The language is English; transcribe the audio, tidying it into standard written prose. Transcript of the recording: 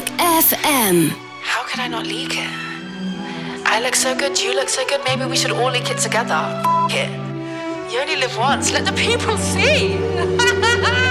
Classic FM. How could I not leak it? I look so good, you look so good, maybe we should all leak it together. F it. You only live once, let the people see.